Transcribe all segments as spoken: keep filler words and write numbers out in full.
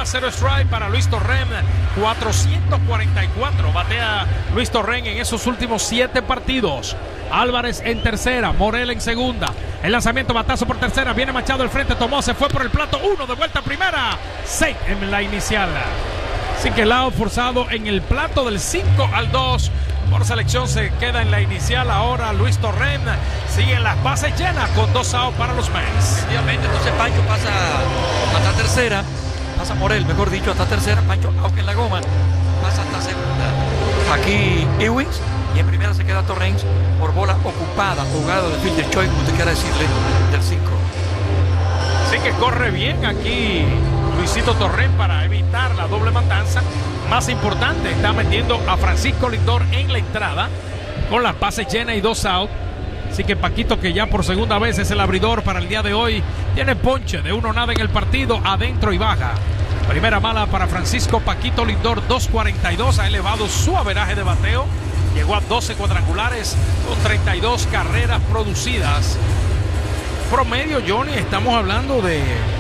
cero strike para Luis Torren. cuatrocientos cuarenta y cuatro batea Luis Torren en esos últimos siete partidos. Álvarez en tercera, Morel en segunda. El lanzamiento, batazo por tercera. Viene Machado al frente, tomó, se fue por el plato. Uno de vuelta a primera. Seis en la inicial. Así que el out forzado en el plato del cinco al dos. Por selección se queda en la inicial. Ahora Luis Torren sigue en las bases llenas con dos outs para los Mets. Efectivamente, entonces Pancho pasa hasta tercera. Pasa Morel, mejor dicho, hasta tercera. Pancho, aunque en la goma, pasa hasta segunda. Aquí Ewings. Y en primera se queda Torrens por bola ocupada, jugado de fielder choice, como usted quiera decirle, del cinco. Así que corre bien aquí Luisito Torren para evitar la doble matanza. Más importante, está metiendo a Francisco Lindor en la entrada con las bases llenas y dos out. Así que Paquito, que ya por segunda vez es el abridor para el día de hoy, tiene ponche de uno nada en el partido, adentro y baja. Primera mala para Francisco Paquito Lindor, dos cuarenta y dos, ha elevado su averaje de bateo. Llegó a doce cuadrangulares con treinta y dos carreras producidas. Promedio, Johnny, estamos hablando de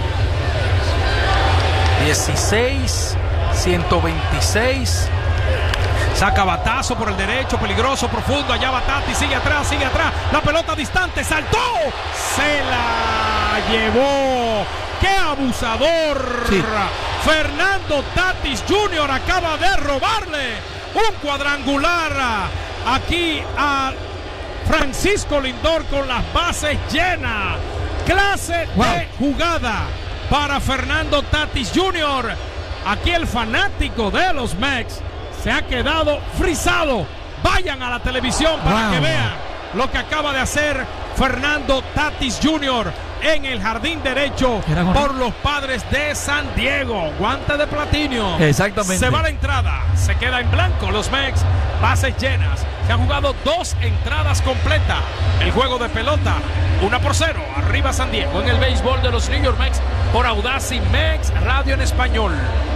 dieciséis, ciento veintiséis. Saca batazo por el derecho, peligroso, profundo. Allá va Tati, sigue atrás, sigue atrás. La pelota distante, saltó. Se la llevó. ¡Qué abusador! Sí. Fernando Tatis junior acaba de robarle un cuadrangular aquí a Francisco Lindor con las bases llenas. Clase wow. de jugada para Fernando Tatis junior Aquí el fanático de los Mets se ha quedado frisado. Vayan a la televisión para wow. que vean lo que acaba de hacer Fernando Tatis junior en el jardín derecho por los Padres de San Diego. Guante de platino. Exactamente. Se va la entrada, se queda en blanco los Mets, bases llenas. Se han jugado dos entradas completas. El juego de pelota, una por cero, arriba San Diego en el béisbol de los New York Mets por Audacy Mex Radio en español.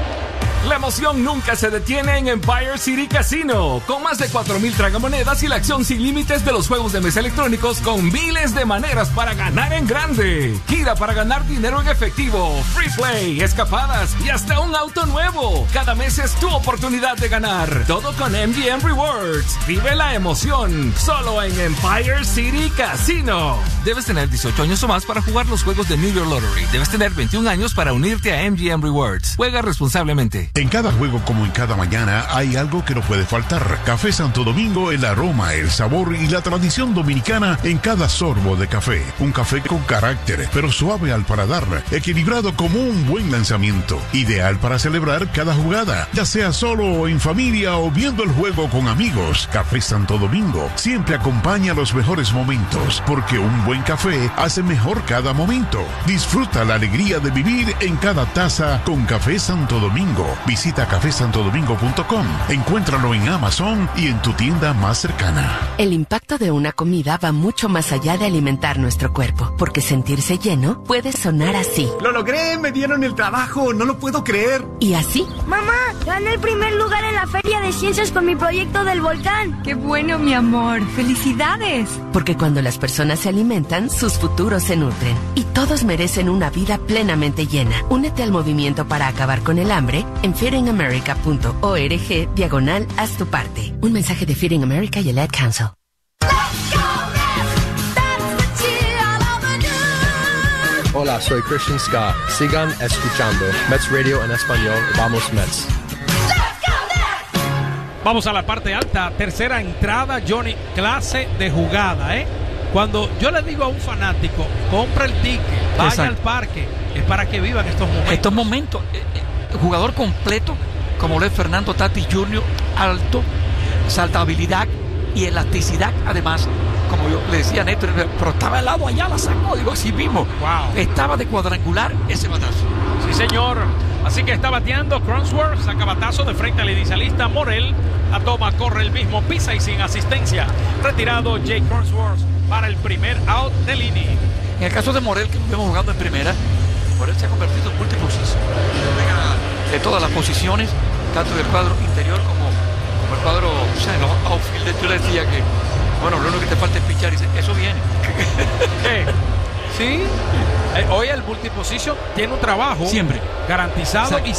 La emoción nunca se detiene en Empire City Casino, con más de cuatro mil tragamonedas y la acción sin límites de los juegos de mesa electrónicos con miles de maneras para ganar en grande. Gira para ganar dinero en efectivo, free play, escapadas y hasta un auto nuevo. Cada mes es tu oportunidad de ganar. Todo con M G M Rewards. Vive la emoción, solo en Empire City Casino. Debes tener dieciocho años o más para jugar los juegos de New York Lottery. Debes tener veintiún años para unirte a M G M Rewards. Juega responsablemente. En cada juego, como en cada mañana, hay algo que no puede faltar. Café Santo Domingo, el aroma, el sabor y la tradición dominicana en cada sorbo de café. Un café con carácter, pero suave al paladar, equilibrado como un buen lanzamiento. Ideal para celebrar cada jugada, ya sea solo o en familia o viendo el juego con amigos. Café Santo Domingo siempre acompaña los mejores momentos, porque un buen café hace mejor cada momento. Disfruta la alegría de vivir en cada taza con Café Santo Domingo. Visita café santo domingo punto com. Encuéntralo en Amazon y en tu tienda más cercana. El impacto de una comida va mucho más allá de alimentar nuestro cuerpo, porque sentirse lleno puede sonar así. ¡Lo logré! ¡Me dieron el trabajo! ¡No lo puedo creer! Y así. ¡Mamá! ¡Gané el primer lugar en la Feria de Ciencias con mi proyecto del volcán! ¡Qué bueno, mi amor! ¡Felicidades! Porque cuando las personas se alimentan, sus futuros se nutren. Y todos merecen una vida plenamente llena. Únete al movimiento para acabar con el hambre en feeding america punto org diagonal haz tu parte. Un mensaje de Feeding America y el Ad Council. Hola, soy Christian Scott. Sigan escuchando Mets Radio en español. Vamos Mets. Vamos a la parte alta. Tercera entrada, Johnny. Clase de jugada, ¿eh? Cuando yo le digo a un fanático, compra el ticket, vaya Exacto. al parque, es para que vivan estos momentos. Estos momentos. Eh, eh. Jugador completo como lo es Fernando Tatis junior, alto, saltabilidad y elasticidad. Además, como yo le decía a Néstor, pero estaba al lado allá, la sacó, digo, sí mismo. Wow. Estaba de cuadrangular ese batazo. Sí, señor. Así que está bateando Cronworth, saca batazo de frente al inicialista Morel. La toma, corre el mismo, pisa y sin asistencia. Retirado Jake Cronworth para el primer out del inning. En el caso de Morel, que nos vemos jugando en primera, Morel se ha convertido en multiposición. De todas las posiciones, tanto del cuadro interior como, como el cuadro, o sea, en los outfielders. Yo le decía que, bueno, lo único que te falta es pichar, y dice, eso viene. ¿Qué? Sí, eh, hoy el multiposition tiene un trabajo siempre garantizado. Exacto. Y